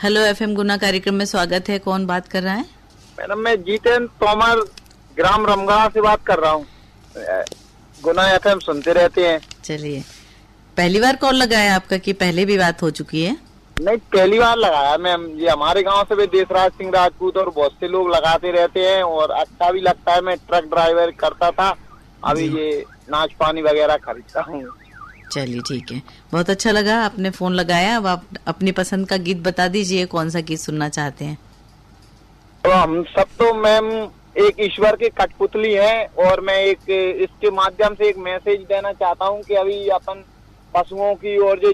Hello FM गुना कार्यक्रम में स्वागत है। कौन बात कर रहा है? मैडम मैं जितेंद्र तोमर ग्राम रमगढ़ा से बात कर रहा हूँ। गुना एफएम सुनते रहते हैं। चलिए, पहली बार कॉल लगाया आपका कि पहले भी बात हो चुकी है? नहीं, पहली बार लगाया मैम। ये हमारे गांव से भी देशराज सिंह राजपूत और बहुत से लोग लगाते रहते हैं और अच्छा भी लगता है। मैं ट्रक ड्राइवर करता था, अभी ये नाच पानी वगैरह खरीदता हूँ। चलिए ठीक है, बहुत अच्छा लगा आपने फोन लगाया। अब आप अपनी पसंद का गीत बता दीजिए, कौन सा गीत सुनना चाहते हैं? तो हम सब तो मैम एक ईश्वर के कठपुतली हैं और मैं एक इसके माध्यम से एक मैसेज देना चाहता हूँ कि अभी अपन पशुओं की और जो